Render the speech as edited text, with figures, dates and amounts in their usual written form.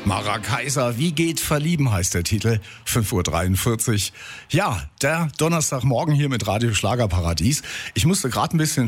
Mara Kaiser, wie geht verlieben, heißt der Titel, 5:43 Uhr. Ja, der Donnerstagmorgen hier mit Radio Schlagerparadies. Ich musste gerade ein bisschen